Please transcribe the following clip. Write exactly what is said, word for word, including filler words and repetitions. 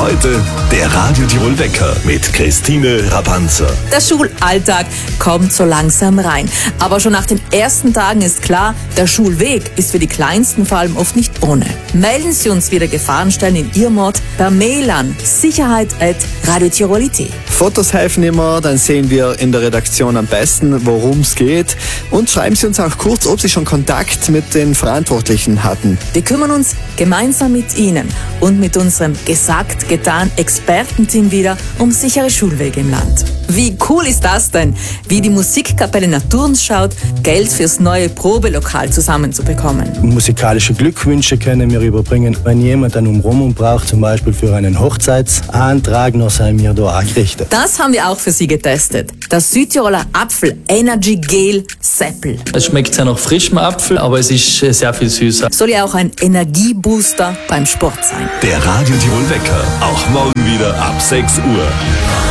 Heute der Radio Tirol Wecker mit Christine Rapanzer. Der Schulalltag kommt so langsam rein. Aber schon nach den ersten Tagen ist klar, der Schulweg ist für die Kleinsten vor allem oft nicht ohne. Melden Sie uns wieder Gefahrenstellen in Ihrem Ort per Mail an sicherheit at radiotirol.it. Fotos helfen immer, dann sehen wir in der Redaktion am besten, worum es geht. Und schreiben Sie uns auch kurz, ob Sie schon Kontakt mit den Verantwortlichen hatten. Wir kümmern uns gemeinsam mit Ihnen und mit unserem gesagt, getan Expertenteam wieder um sichere Schulwege im Land. Wie cool ist das denn, wie die Musikkapelle Naturns schaut, Geld fürs neue Probelokal zusammenzubekommen. Musikalische Glückwünsche können wir überbringen. Wenn jemand einen Umrumung braucht, zum Beispiel für einen Hochzeitsantrag, noch sei mir da angerichtet. Das haben wir auch für Sie getestet. Das Südtiroler Apfel Energy Gel Seppel. Es schmeckt sehr nach frischem Apfel, aber es ist sehr viel süßer. Soll ja auch ein Energiebooster beim Sport sein. Der Radio Tirol Wecker, auch morgen wieder ab sechs Uhr.